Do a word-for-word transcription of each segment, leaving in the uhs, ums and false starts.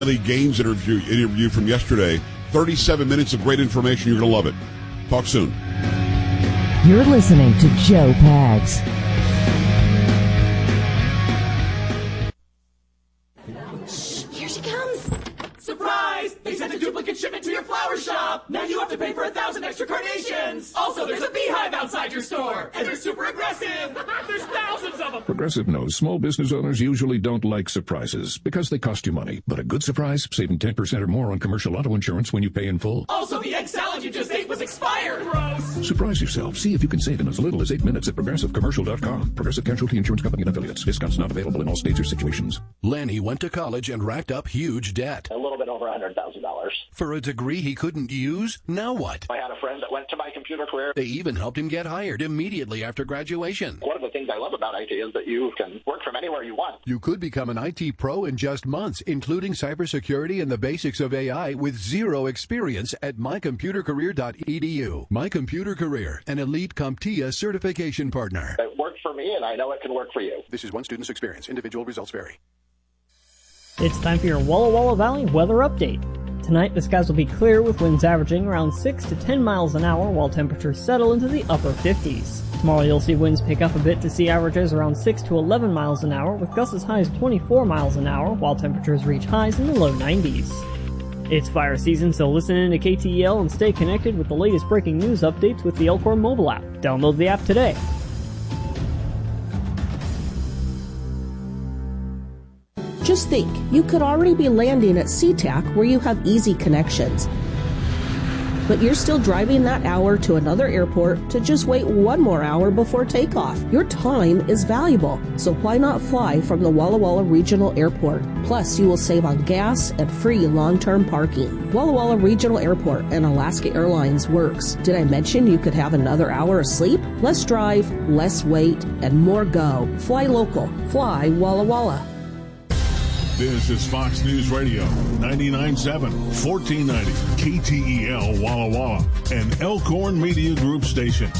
The Gaines interview, interview from yesterday. thirty-seven minutes of great information. You're going to love it. Talk soon. You're listening to Joe Pags. Here she comes. Surprise! They sent a duplicate shipment to your flower shop. Now you have to pay for a thousand extra carnations. Also, there's a beehive outside your store. And they're super aggressive. There's thousands of them. Progressive knows small business owners usually don't like surprises because they cost you money. But a good surprise, saving ten percent or more on commercial auto insurance when you pay in full. Also, the egg salad you just ate was expired. Gross. Surprise yourself. See if you can save in as little as eight minutes at progressive commercial dot com. Progressive Casualty Insurance Company and affiliates. Discounts not available in all states or situations. Lanny went to college and racked up huge debt. A little bit over one hundred thousand dollars. For a degree he couldn't use? Now what? I had a friend that went to my computer career. They even helped him get hired immediately after graduation. One of the things I love about I T is that you can work from anywhere you want. You could become an I T pro in just months, including cybersecurity and the basics of A I with zero experience at my computer career dot e d u. My Computer Career, an elite CompTIA certification partner. It worked for me, and I know it can work for you. This is one student's experience. Individual results vary. It's time for your Walla Walla Valley weather update. Tonight, the skies will be clear with winds averaging around six to ten miles an hour while temperatures settle into the upper fifties. Tomorrow, you'll see winds pick up a bit to see averages around six to eleven miles an hour with gusts as high as twenty-four miles an hour while temperatures reach highs in the low nineties. It's fire season, so listen in to K T E L and stay connected with the latest breaking news updates with the Elkhorn mobile app. Download the app today. Just think, you could already be landing at SeaTac where you have easy connections. But you're still driving that hour to another airport to just wait one more hour before takeoff. Your time is valuable, so why not fly from the Walla Walla Regional Airport? Plus, you will save on gas and free long-term parking. Walla Walla Regional Airport and Alaska Airlines works. Did I mention you could have another hour of sleep? Less drive, less wait, and more go. Fly local. Fly Walla Walla. This is Fox News Radio, ninety-nine point seven, fourteen ninety, K T E L Walla Walla, an Elkhorn Media Group station.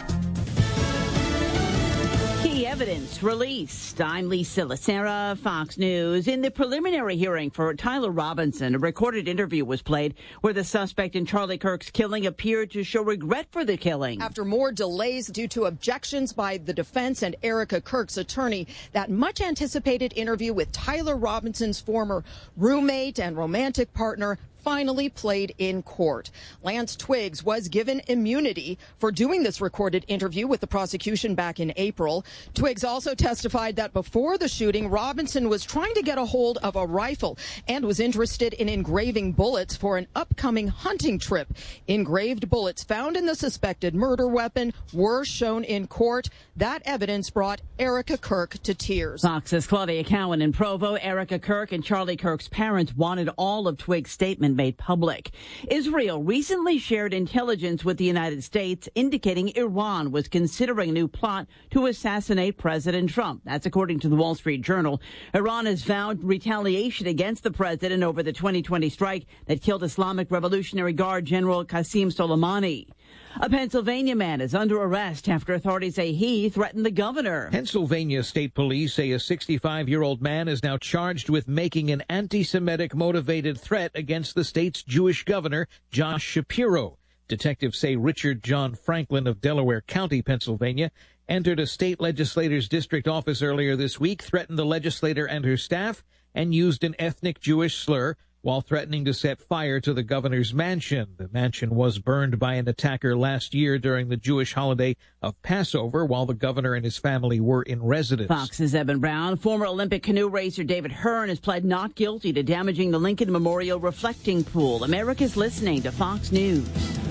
Key evidence released. I'm Lisa Lacera, Fox News. In the preliminary hearing for Tyler Robinson, a recorded interview was played where the suspect in Charlie Kirk's killing appeared to show regret for the killing. After more delays due to objections by the defense and Erica Kirk's attorney, that much anticipated interview with Tyler Robinson's former roommate and romantic partner finally played in court. Lance Twiggs was given immunity for doing this recorded interview with the prosecution back in April. Twiggs also testified that before the shooting, Robinson was trying to get a hold of a rifle and was interested in engraving bullets for an upcoming hunting trip. Engraved bullets found in the suspected murder weapon were shown in court. That evidence brought Erica Kirk to tears. Fox's Claudia Cowan in Provo. Erica Kirk and Charlie Kirk's parents wanted all of Twiggs' statement made public. Israel recently shared intelligence with the United States indicating Iran was considering a new plot to assassinate President Trump. That's according to the Wall Street Journal. Iran has vowed retaliation against the president over the twenty twenty strike that killed Islamic Revolutionary Guard General Qasem Soleimani. A Pennsylvania man is under arrest after authorities say he threatened the governor. Pennsylvania State Police say a sixty-five-year-old man is now charged with making an anti-Semitic motivated threat against the state's Jewish governor, Josh Shapiro. Detectives say Richard John Franklin of Delaware County, Pennsylvania, entered a state legislator's district office earlier this week, threatened the legislator and her staff, and used an ethnic Jewish slur while threatening to set fire to the governor's mansion. The mansion was burned by an attacker last year during the Jewish holiday of Passover while the governor and his family were in residence. Fox's Evan Brown. Former Olympic canoe racer David Hearn has pled not guilty to damaging the Lincoln Memorial reflecting pool. America's listening to Fox News.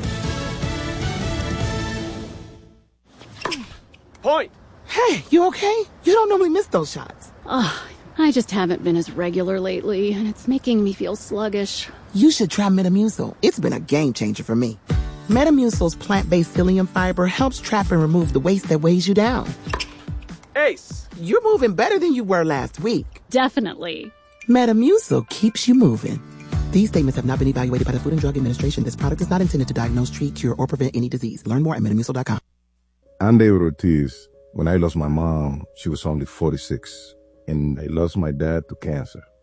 Point! Hey, you okay? You don't normally miss those shots. Ugh. I just haven't been as regular lately, and it's making me feel sluggish. You should try Metamucil. It's been a game changer for me. Metamucil's plant-based psyllium fiber helps trap and remove the waste that weighs you down. Ace, you're moving better than you were last week. Definitely. Metamucil keeps you moving. These statements have not been evaluated by the Food and Drug Administration. This product is not intended to diagnose, treat, cure, or prevent any disease. Learn more at metamucil dot com. I'm David Ortiz. When I lost my mom, she was only forty-six. And I lost my dad to cancer.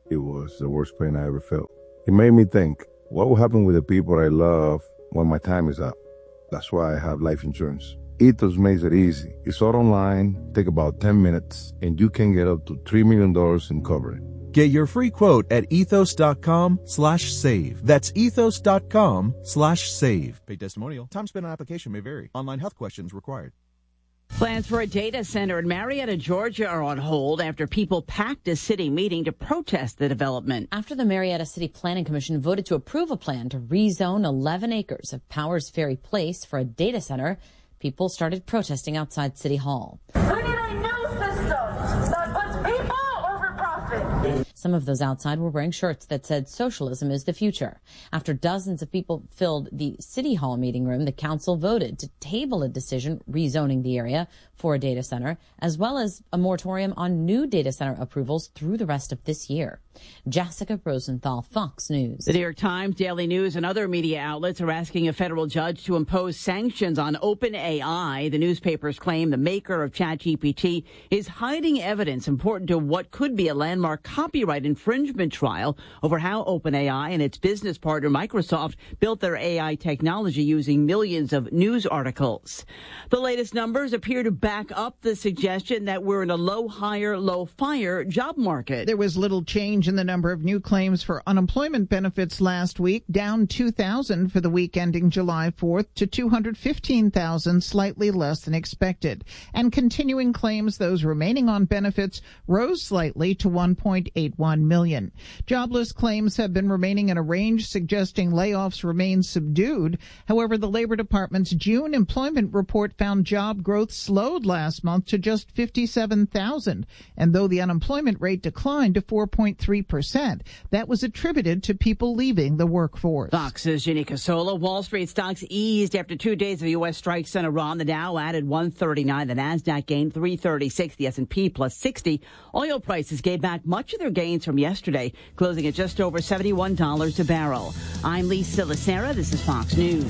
It was the worst pain I ever felt. It made me think, what will happen with the people I love when my time is up? That's why I have life insurance. Ethos makes it easy. It's all online, take about ten minutes, and you can get up to three million dollars in coverage. Get your free quote at ethos.com slash save. That's ethos.com slash save. Paid testimonial. Time spent on application may vary. Online health questions required. Plans for a data center in Marietta, Georgia are on hold after people packed a city meeting to protest the development. After the Marietta City Planning Commission voted to approve a plan to rezone eleven acres of Powers Ferry Place for a data center, people started protesting outside City Hall. We need a new system that puts people over profit. Some of those outside were wearing shirts that said socialism is the future. After dozens of people filled the City Hall meeting room, the council voted to table a decision rezoning the area for a data center, as well as a moratorium on new data center approvals through the rest of this year. Jessica Rosenthal, Fox News. The New York Times, Daily News, and other media outlets are asking a federal judge to impose sanctions on OpenAI. The newspapers claim the maker of ChatGPT is hiding evidence important to what could be a landmark copyright infringement trial over how OpenAI and its business partner Microsoft built their A I technology using millions of news articles. The latest numbers appear to back up the suggestion that we're in a low hire, low fire job market. There was little change in the number of new claims for unemployment benefits last week, down two thousand for the week ending July fourth to two hundred fifteen thousand, slightly less than expected. And continuing claims, those remaining on benefits, rose slightly to one point eight one million. Jobless claims have been remaining in a range suggesting layoffs remain subdued. However, the Labor Department's June employment report found job growth slowed last month to just fifty-seven thousand. And though the unemployment rate declined to four point three percent, that was attributed to people leaving the workforce. Fox's Ginny Casola. Wall Street stocks eased after two days of U S strikes in Iran. The Dow added one thirty-nine. The Nasdaq gained three thirty-six. The S and P plus sixty. Oil prices gave back much of their gains from yesterday, closing at just over seventy-one dollars a barrel. I'm Lisa Lacera. This is Fox News.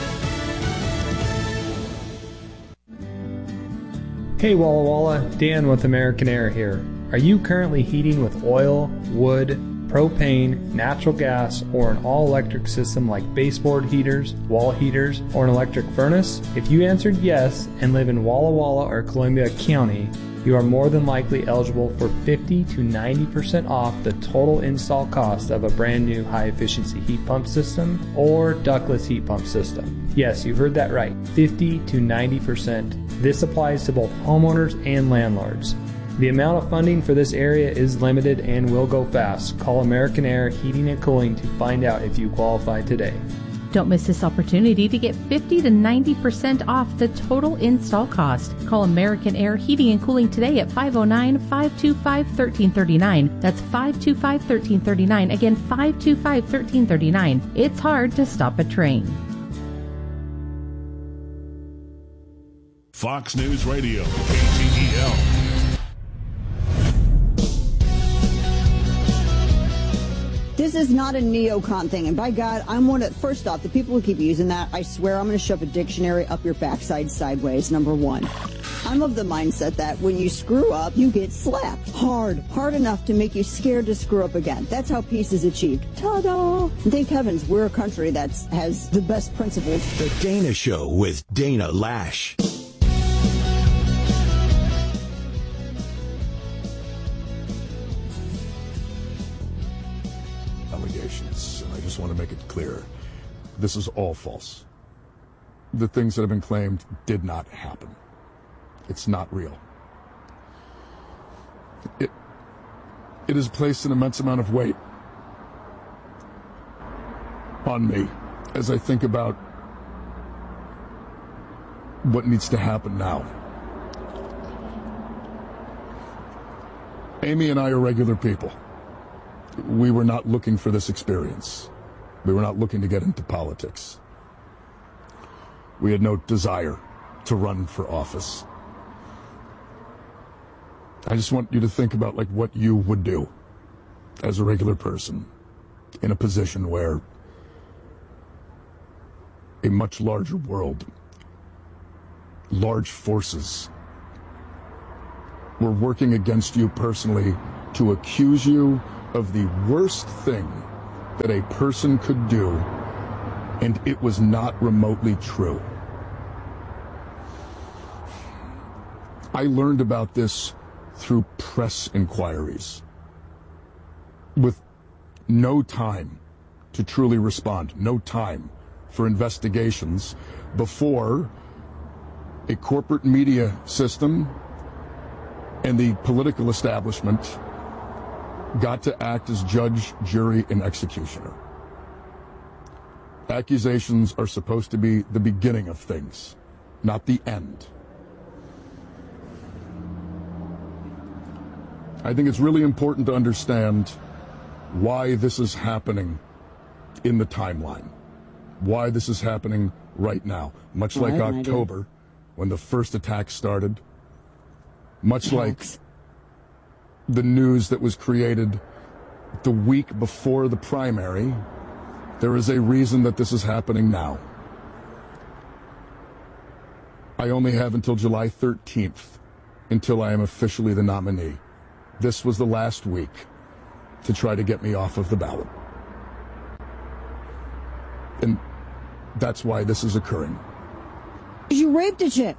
Hey Walla Walla, Dan with American Air here. Are you currently heating with oil, wood, propane, natural gas, or an all-electric system like baseboard heaters, wall heaters, or an electric furnace? If you answered yes and live in Walla Walla or Columbia County, you are more than likely eligible for fifty to ninety percent off the total install cost of a brand new high-efficiency heat pump system or ductless heat pump system. Yes, you heard that right, fifty to ninety percent. This applies to both homeowners and landlords. The amount of funding for this area is limited and will go fast. Call American Air Heating and Cooling to find out if you qualify today. Don't miss this opportunity to get fifty to ninety percent off the total install cost. Call American Air Heating and Cooling today at five oh nine, five two five, one three three nine. That's five two five, one three three nine. Again, five two five, one three three nine. It's hard to stop a train. Fox News Radio, K T E L. This is not a neocon thing, and by God, I'm one of, first off, the people who keep using that, I swear I'm going to shove a dictionary up your backside sideways, number one. I'm of the mindset that when you screw up, you get slapped. Hard. Hard enough to make you scared to screw up again. That's how peace is achieved. Ta-da! And thank heavens we're a country that has the best principles. The Dana Show with Dana Lash. Allegations, and I just want to make it clear, this is all false. The things that have been claimed did not happen. It's not real. It, it has placed an immense amount of weight on me as I think about what needs to happen now. Amy and I are regular people. We were not looking for this experience. We were not looking to get into politics. We had no desire to run for office. I just want you to think about like what you would do as a regular person in a position where a much larger world, large forces were working against you personally to accuse you of the worst thing that a person could do, and it was not remotely true. I learned about this through press inquiries, with no time to truly respond, no time for investigations before a corporate media system and the political establishment got to act as judge, jury, and executioner. Accusations are supposed to be the beginning of things, not the end. I think it's really important to understand why this is happening in the timeline, why this is happening right now, much like Right, October, when the first attack started, much like the news that was created the week before the primary. There is a reason that this is happening now. I only have until July thirteenth until I am officially the nominee. This was the last week to try to get me off of the ballot. And that's why this is occurring. You raped a chick.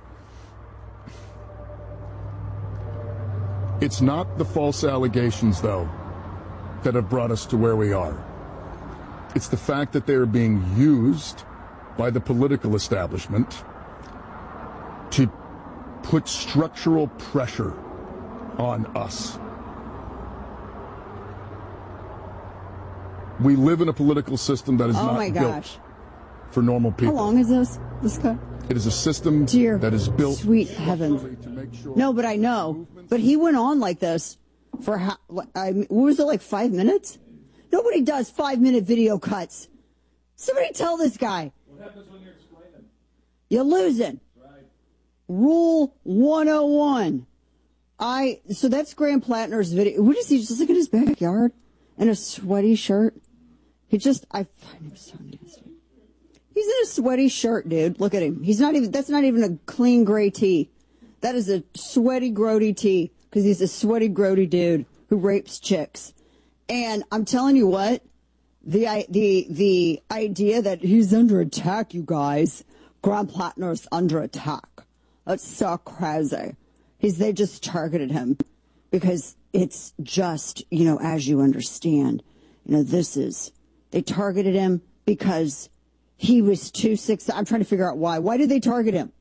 It's not the false allegations, though, that have brought us to where we are. It's the fact that they are being used by the political establishment to put structural pressure on us. We live in a political system that is Oh not my built gosh. for normal people. How long is this? This cut? It is a system Dear that is built sweet heavens. No, but I know. But he went on like this for how, I mean, what was it, like five minutes? Nobody does five minute video cuts. Somebody tell this guy. What happens when you're explaining? You're losing. Right. Rule one oh one. I so that's Graham Plattner's video. What is he, just like in his backyard in a sweaty shirt? He just, I find him so nasty. He's in a sweaty shirt, dude. Look at him. He's not even, that's not even a clean gray tee. That is a sweaty, grody tee, because he's a sweaty, grody dude who rapes chicks. And I'm telling you what, the the the idea that he's under attack, you guys, Graham Plattner's under attack. That's so crazy. He's, they just targeted him because it's just, you know, as you understand, you know, this is, they targeted him because he was too sick. I'm trying to figure out why. Why did they target him?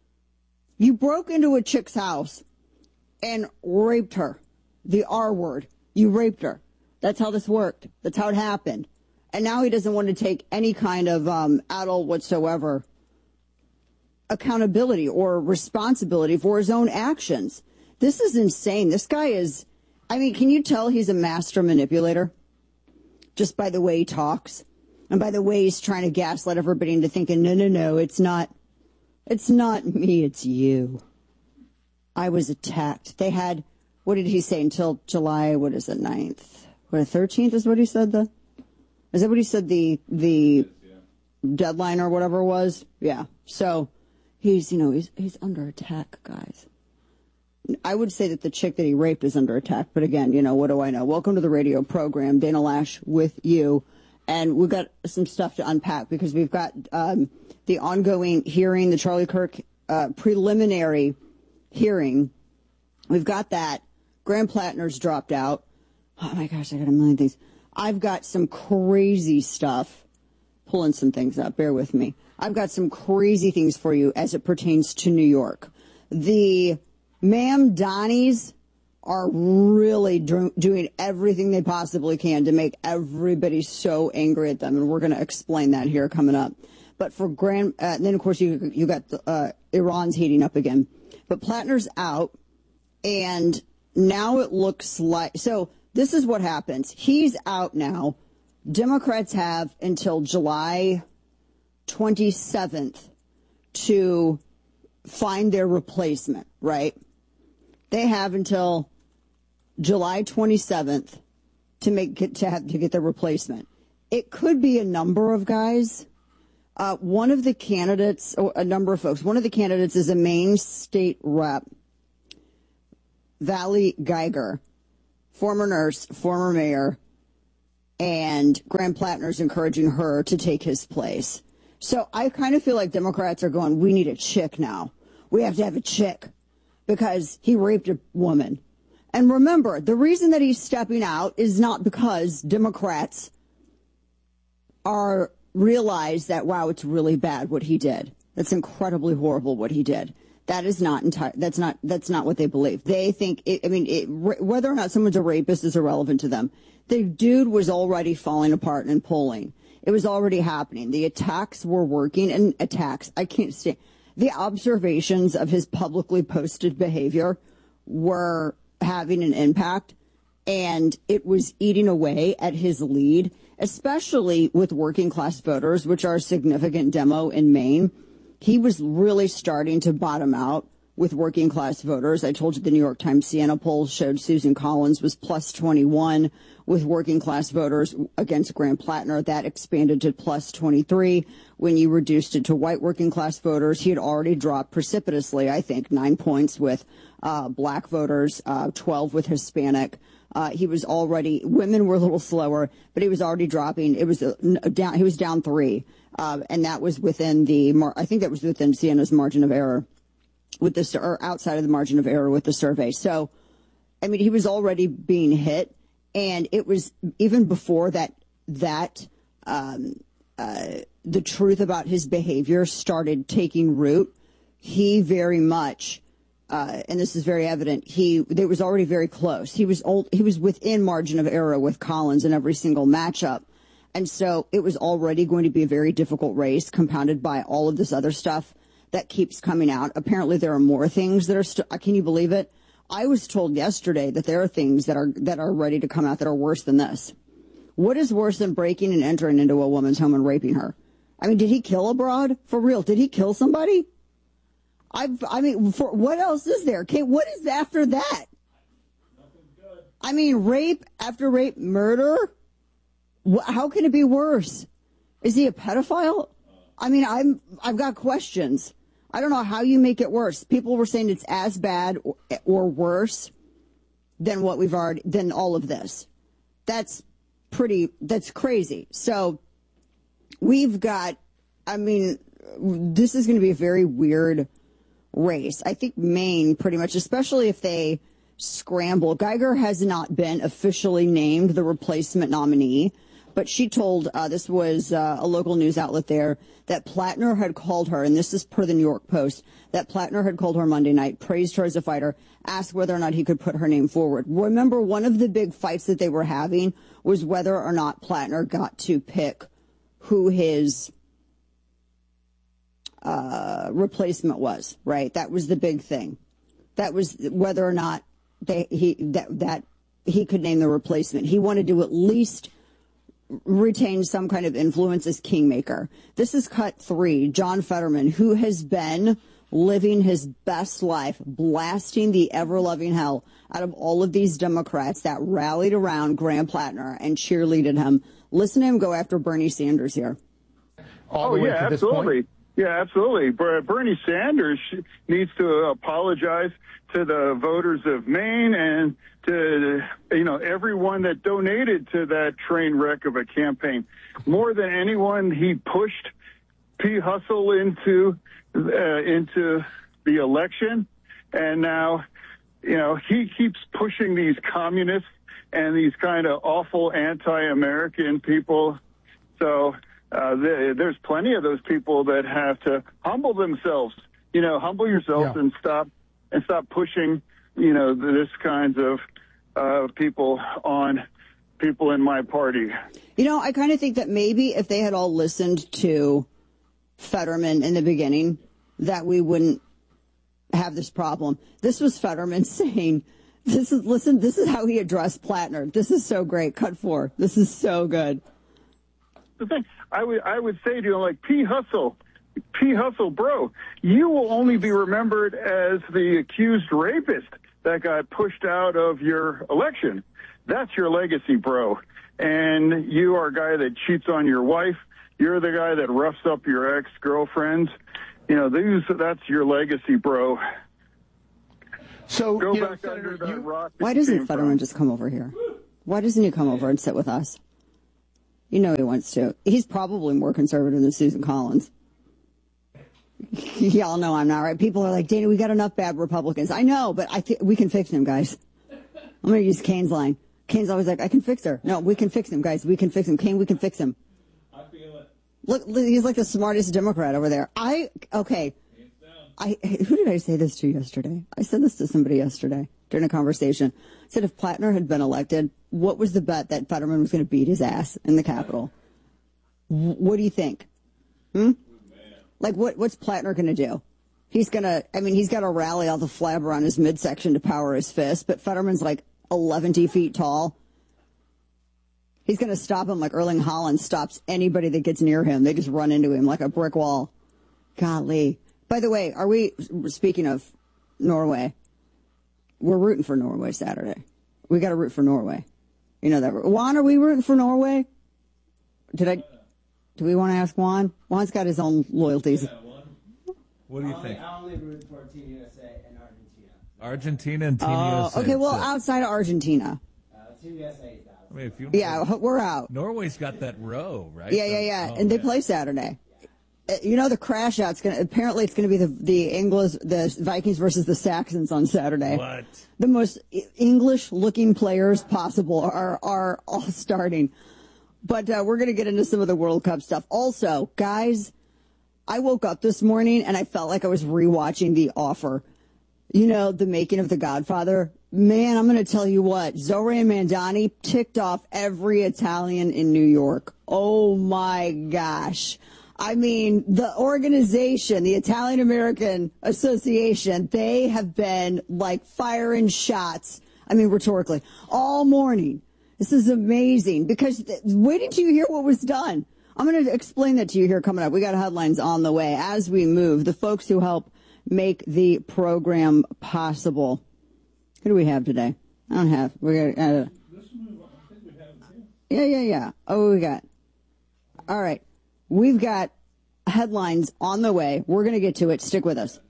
You broke into a chick's house and raped her. The R word. You raped her. That's how this worked. That's how it happened. And now he doesn't want to take any kind of um, adult whatsoever accountability or responsibility for his own actions. This is insane. This guy is, I mean, can you tell he's a master manipulator? Just by the way he talks. And by the way he's trying to gaslight everybody into thinking, no, no, no, it's not, it's not me, it's you. I was attacked. They had, what did he say, until July, what is it, ninth? What, thirteenth is what he said, the, is that what he said the, the deadline or whatever it was? Yeah. So he's, you know, he's, he's under attack, guys. I would say that the chick that he raped is under attack, but again, you know, what do I know? Welcome to the radio program, Dana Lash with you. And we've got some stuff to unpack because we've got um, the ongoing hearing, the Charlie Kirk uh, preliminary hearing. We've got that. Graham Plattner's dropped out. Oh, my gosh, I got a million things. I've got some crazy stuff. Pulling some things up. Bear with me. I've got some crazy things for you as it pertains to New York. The Ma'am Donnies are really do- doing everything they possibly can to make everybody so angry at them. And we're going to explain that here coming up. But for Grand, uh, and then of course you, you got, the, uh, Iran's heating up again, but Plattner's out and now it looks like, so this is what happens. He's out now. Democrats have until July twenty-seventh to find their replacement, right? They have until July twenty-seventh to make to have to get their replacement. It could be a number of guys. Uh, one of the candidates, or a number of folks. One of the candidates is a Maine state rep, Valley Geiger, former nurse, former mayor, and Graham Plattner's encouraging her to take his place. So I kind of feel like Democrats are going, we need a chick now. We have to have a chick because he raped a woman. And remember, the reason that he's stepping out is not because Democrats are realize that, wow, it's really bad what he did. That's incredibly horrible what he did. That is not entire. That's not. That's not what they believe. They think. It, I mean, it, whether or not someone's a rapist is irrelevant to them. The dude was already falling apart and pulling. It was already happening. The attacks were working, and attacks. I can't say the observations of his publicly posted behavior were having an impact, and it was eating away at his lead, especially with working class voters, which are a significant demo in Maine. He was really starting to bottom out with working class voters. I told you the New York Times Siena poll showed Susan Collins was plus twenty-one with working class voters against Graham Plattner. That expanded to plus twenty-three. When you reduced it to white working class voters, he had already dropped precipitously, I think, nine points with uh, black voters, uh, twelve with Hispanic. Uh, he was already, women were a little slower, but he was already dropping. It was a, a down, he was down three. Uh, and that was within the, mar- I think that was within Siena's margin of error with this, or outside of the margin of error with the survey. So, I mean, he was already being hit. And it was even before that, that, um, uh, the truth about his behavior started taking root. He very much, Uh, and this is very evident. He, it was already very close. He was old. He was within margin of error with Collins in every single matchup. And so it was already going to be a very difficult race, compounded by all of this other stuff that keeps coming out. Apparently there are more things that are still, can you believe it? I was told yesterday that there are things that are, that are ready to come out that are worse than this. What is worse than breaking and entering into a woman's home and raping her? I mean, did he kill a broad? For real? Did he kill somebody? I, I mean, for, what else is there? Okay, what is after that? I mean, rape after rape, murder? Wh- how can it be worse? Is he a pedophile? I mean, I'm, I've got questions. I don't know how you make it worse. People were saying it's as bad or, or worse than what we've already, than all of this. That's pretty, that's crazy. So we've got, I mean, this is going to be a very weird race. I think Maine pretty much, especially if they scramble. Geiger has not been officially named the replacement nominee, but she told, uh, this was uh, a local news outlet there, that Plattner had called her, and this is per the New York Post, that Plattner had called her Monday night, praised her as a fighter, asked whether or not he could put her name forward. Remember, one of the big fights that they were having was whether or not Plattner got to pick who his uh, replacement was, right? That was the big thing. That was whether or not they, he, that, that he could name the replacement. He wanted to at least retain some kind of influence as kingmaker. This is cut three. John Fetterman, who has been living his best life, blasting the ever-loving hell out of all of these Democrats that rallied around Graham Plattner and cheerleaded him. Listen to him go after Bernie Sanders here. Oh, yeah, absolutely. Yeah, absolutely. Bernie Sanders needs to apologize to the voters of Maine and to, you know, everyone that donated to that train wreck of a campaign. More than anyone, he pushed P. Hustle into uh, into the election, and now, you know, he keeps pushing these communists and these kind of awful anti-American people. So uh, th- there's plenty of those people that have to humble themselves. You know, humble yourselves yeah. and stop and stop pushing, you know, this kinds of uh, people on people in my party. You know, I kind of think that maybe if they had all listened to Fetterman in the beginning, that we wouldn't have this problem. This was Fetterman saying, this is, listen, this is how he addressed Plattner. This is so great. Cut four. This is so good. The thing, I would, I would say to you, like, P. Hustle, P. Hustle, bro, you will only be remembered as the accused rapist that got pushed out of your election. That's your legacy, bro. And you are a guy that cheats on your wife. You're the guy that roughs up your ex-girlfriends. You know, these, that's your legacy, bro. So go you know, back Senator, under the you, rock. Why doesn't Fetterman just come over here? Why doesn't he come over and sit with us? You know he wants to. He's probably more conservative than Susan Collins. Y'all know I'm not right. People are like, Dana, we got enough bad Republicans. I know, but I th- we can fix him, guys. I'm going to use Kane's line. Kane's always like, I can fix her. No, we can fix him, guys. We can fix him. Kane, we can fix him. I feel it. Look, he's like the smartest Democrat over there. I, okay. I, who did I say this to yesterday? I said this to somebody yesterday during a conversation. I said if Plattner had been elected, what was the bet that Fetterman was going to beat his ass in the Capitol? W- what do you think? Hmm? Like, what? what's Plattner going to do? He's going to, I mean, he's got to rally all the flabber on his midsection to power his fist, but Fetterman's like eleven feet tall. He's going to stop him like Erling Haaland stops anybody that gets near him. They just run into him like a brick wall. Golly. By the way, are we, speaking of Norway, we're rooting for Norway Saturday. We got to root for Norway. You know that. Juan, are we rooting for Norway? Did I, do we want to ask Juan? Juan's got his own loyalties. What do you I think? I only root for Team U S A and Argentina. Argentina and Team Oh, U S A. okay, well, outside of Argentina. Uh, Team U S A is out. I mean, if you Yeah, we're out. Norway's got that row, right? Yeah, yeah, yeah. Oh, and they yeah. play Saturday. Uh, You know, the crash out's going to, apparently it's going to be the, the English, the Vikings versus the Saxons on Saturday. What? The most English looking players possible are, are all starting. But uh, we're going to get into some of the World Cup stuff. Also, guys, I woke up this morning and I felt like I was rewatching The Offer. You know, the making of The Godfather. Man, I'm going to tell you what, Zoran Mandani ticked off every Italian in New York. Oh my gosh. I mean, the organization, the Italian American Association, they have been like firing shots. I mean, rhetorically, all morning. This is amazing because th- wait until you hear what was done. I'm going to explain that to you here coming up. We got headlines on the way as we move. The folks who help make the program possible. Who do we have today? I don't have. We got. Uh, yeah, yeah, yeah. Oh, we got. All right. We've got headlines on the way. We're going to get to it. Stick with us.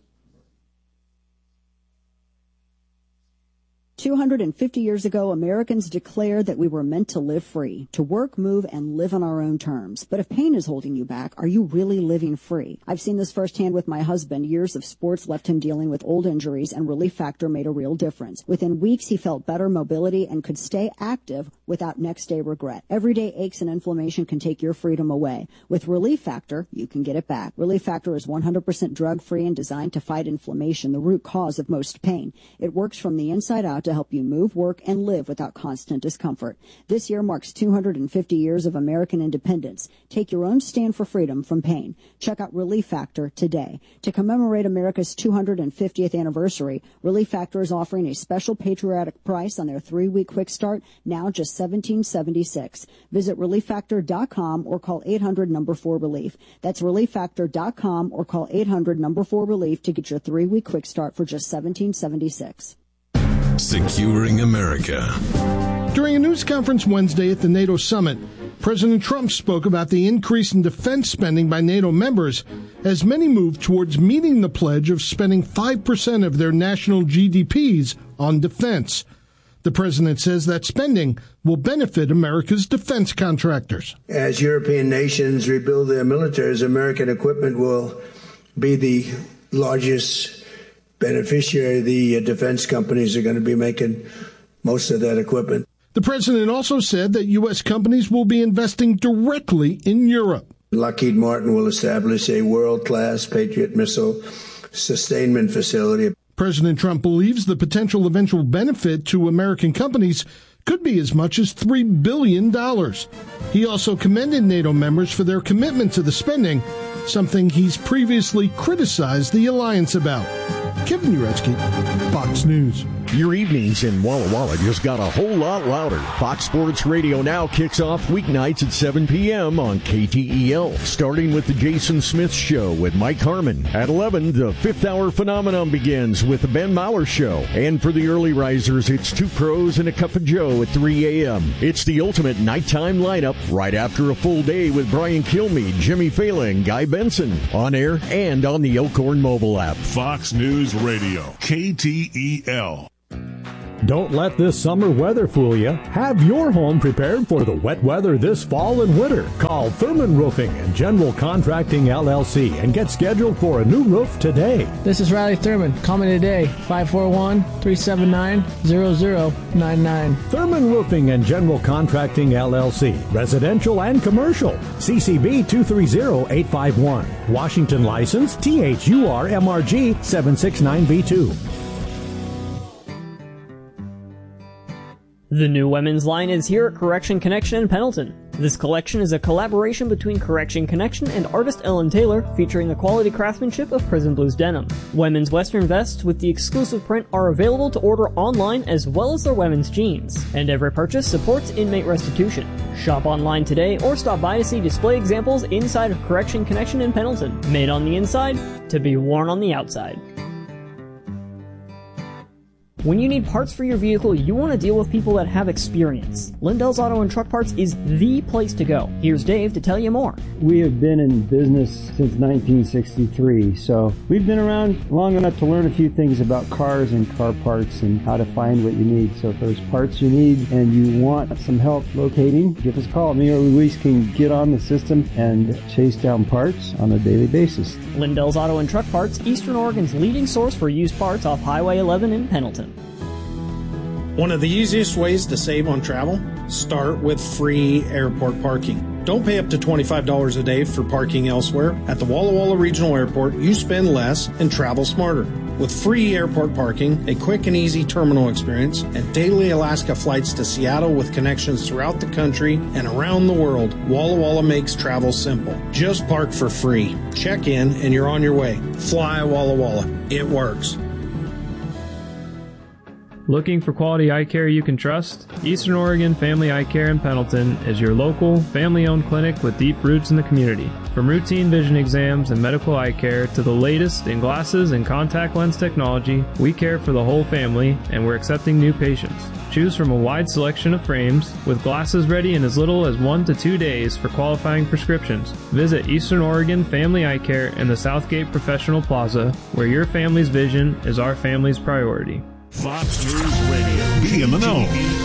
two hundred fifty years ago, Americans declared that we were meant to live free, to work, move, and live on our own terms. But if pain is holding you back, are you really living free? I've seen this firsthand with my husband. Years of sports left him dealing with old injuries, and Relief Factor made a real difference. Within weeks, he felt better mobility and could stay active without next-day regret. Everyday aches and inflammation can take your freedom away. With Relief Factor, you can get it back. Relief Factor is one hundred percent drug-free and designed to fight inflammation, the root cause of most pain. It works from the inside out to help you move, work, and live without constant discomfort. This year marks two hundred fifty years of American independence. Take your own stand for freedom from pain. Check out Relief Factor today. To commemorate America's two hundred fiftieth anniversary, Relief Factor is offering a special patriotic price on their three-week quick start, now just seventeen seventy-six. Visit relief factor dot com or call eight hundred number four relief. That's relief factor dot com or call eight hundred number four relief to get your three-week quick start for just seventeen seventy-six. Securing America. During a news conference Wednesday at the NATO summit, President Trump spoke about the increase in defense spending by NATO members as many move towards meeting the pledge of spending five percent of their national G D Ps on defense. The president says that spending will benefit America's defense contractors. As European nations rebuild their militaries, American equipment will be the largest beneficiary. The defense companies are going to be making most of that equipment. The president also said that U S companies will be investing directly in Europe. Lockheed Martin will establish a world-class Patriot missile sustainment facility. President Trump believes the potential eventual benefit to American companies could be as much as three billion dollars. He also commended NATO members for their commitment to the spending, something he's previously criticized the alliance about. Kevin Uretsky, Fox News. Your evenings in Walla Walla just got a whole lot louder. Fox Sports Radio Now kicks off weeknights at seven p.m. on K T E L, starting with the Jason Smith Show with Mike Harmon. At eleven, the Fifth Hour Phenomenon begins with the Ben Maller Show. And for the early risers, it's Two Pros and a Cup of Joe at three a.m. It's the ultimate nighttime lineup right after a full day with Brian Kilmeade, Jimmy Fallon, and Guy Benson. On air and on the Elkhorn mobile app. Fox News Radio, K T E L. Don't let this summer weather fool you. Have your home prepared for the wet weather this fall and winter. Call Thurman Roofing and General Contracting L L C and get scheduled for a new roof today. This is Riley Thurman. Call me today, five four one, three seven nine, zero zero nine nine. Thurman Roofing and General Contracting L L C. Residential and commercial. C C B two three zero eight five one. Washington license T H U R M R G seven six nine B two. The new women's line is here at Correction Connection in Pendleton. This collection is a collaboration between Correction Connection and artist Ellen Taylor, featuring the quality craftsmanship of Prison Blues denim. Women's western vests with the exclusive print are available to order online, as well as their women's jeans. And every purchase supports inmate restitution. Shop online today or stop by to see display examples inside of Correction Connection in Pendleton. Made on the inside, to be worn on the outside. When you need parts for your vehicle, you want to deal with people that have experience. Lindell's Auto and Truck Parts is the place to go. Here's Dave to tell you more. We have been in business since nineteen sixty-three, so we've been around long enough to learn a few things about cars and car parts and how to find what you need. So if there's parts you need and you want some help locating, give us a call. Me or Luis can get on the system and chase down parts on a daily basis. Lindell's Auto and Truck Parts, Eastern Oregon's leading source for used parts off Highway eleven in Pendleton. One of the easiest ways to save on travel? Start with free airport parking. Don't pay up to twenty-five dollars a day for parking elsewhere. At the Walla Walla Regional Airport, you spend less and travel smarter. With free airport parking, a quick and easy terminal experience, and daily Alaska flights to Seattle with connections throughout the country and around the world, Walla Walla makes travel simple. Just park for free. Check in and you're on your way. Fly Walla Walla. It works. Looking for quality eye care you can trust? Eastern Oregon Family Eye Care in Pendleton is your local, family-owned clinic with deep roots in the community. From routine vision exams and medical eye care to the latest in glasses and contact lens technology, we care for the whole family, and we're accepting new patients. Choose from a wide selection of frames, with glasses ready in as little as one to two days for qualifying prescriptions. Visit Eastern Oregon Family Eye Care in the Southgate Professional Plaza, where your family's vision is our family's priority. Fox News Radio. Be in the know.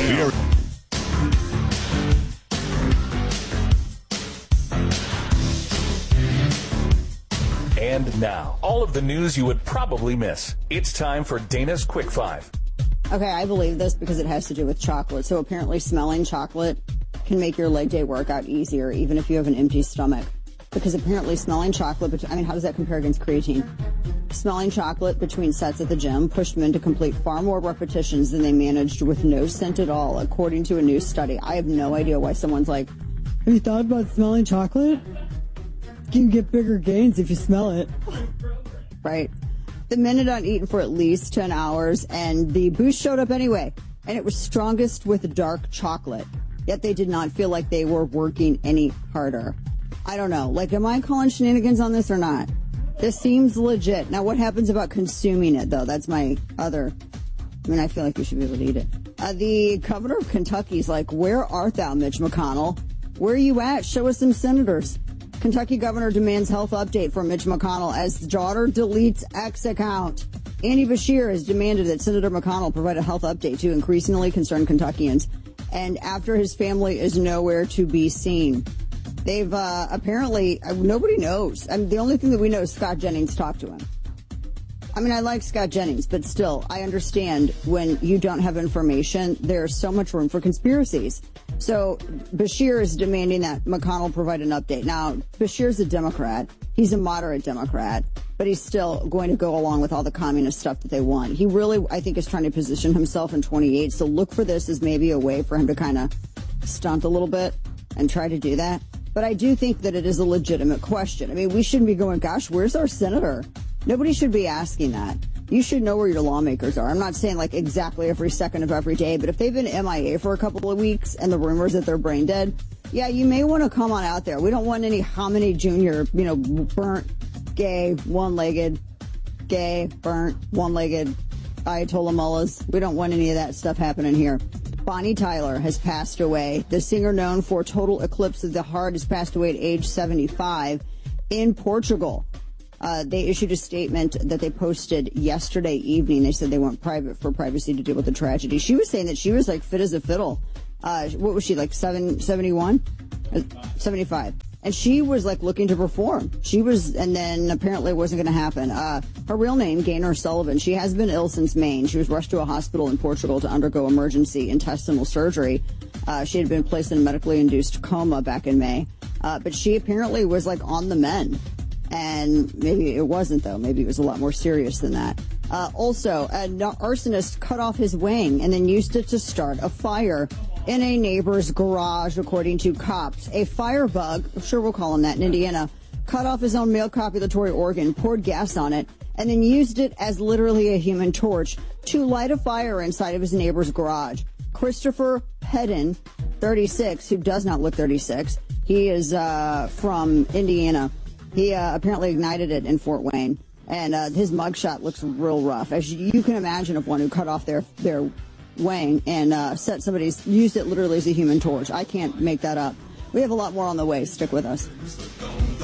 And now, all of the news you would probably miss. It's time for Dana's Quick Five. Okay, I believe this because it has to do with chocolate. So apparently smelling chocolate can make your leg day workout easier, even if you have an empty stomach. Because apparently smelling chocolate, I mean, how does that compare against creatine? Smelling chocolate between sets at the gym pushed men to complete far more repetitions than they managed with no scent at all, according to a new study. I have no idea why someone's like, have you thought about smelling chocolate? You can get bigger gains if you smell it. Right. The men had not eaten for at least ten hours, and the boost showed up anyway. And it was strongest with dark chocolate. Yet they did not feel like they were working any harder. I don't know. Like, am I calling shenanigans on this or not? This seems legit. Now, what happens about consuming it, though? That's my other... I mean, I feel like you should be able to eat it. Uh, the governor of Kentucky's like, where art thou, Mitch McConnell? Where are you at? Show us some senators. Kentucky governor demands health update from Mitch McConnell as daughter deletes X account. Andy Beshear has demanded that Senator McConnell provide a health update to increasingly concerned Kentuckians. And after his family is nowhere to be seen. They've uh, apparently, uh, nobody knows. I mean, the only thing that we know is Scott Jennings talked to him. I mean, I like Scott Jennings, but still, I understand when you don't have information, there's so much room for conspiracies. So Beshear is demanding that McConnell provide an update. Now, Beshear's a Democrat. He's a moderate Democrat, but he's still going to go along with all the communist stuff that they want. He really, I think, is trying to position himself in twenty-eight. So look for this as maybe a way for him to kind of stunt a little bit and try to do that. But I do think that it is a legitimate question. I mean, we shouldn't be going, gosh, where's our senator? Nobody should be asking that. you should know where your lawmakers are. I'm not saying like exactly every second of every day, but if they've been M I A for a couple of weeks and the rumors that they're brain dead, yeah, you may want to come on out there. We don't want any Hominy Junior, you know, burnt, gay, one-legged, gay, burnt, one-legged Ayatollah mullahs. We don't want any of that stuff happening here. Bonnie Tyler has passed away. The singer known for Total Eclipse of the Heart has passed away at age seventy-five in Portugal. Uh, they issued a statement that they posted yesterday evening. They said they went private for privacy to deal with the tragedy. She was saying that she was like fit as a fiddle. Uh, what was she, like seven, seventy-one? seventy-five. And she was like looking to perform. She was, and then apparently it wasn't going to happen. Uh, her real name, Gaynor Sullivan. She has been ill since May. She was rushed to a hospital in Portugal to undergo emergency intestinal surgery. Uh, she had been placed in a medically induced coma back in May. Uh, but she apparently was like on the mend. And maybe it wasn't, though. Maybe it was a lot more serious than that. Uh, also, an arsonist cut off his wing and then used it to start a fire in a neighbor's garage, according to cops. A firebug, I'm sure we'll call him that in Indiana, cut off his own male copulatory organ, poured gas on it, and then used it as literally a human torch to light a fire inside of his neighbor's garage. Christopher Pedden, thirty-six, who does not look thirty-six, he is uh, from Indiana. He uh, apparently ignited it in Fort Wayne, and uh, his mugshot looks real rough, as you can imagine, of one who cut off their their wing and uh, set somebody's used it literally as a human torch. I can't make that up. We have a lot more on the way. Stick with us.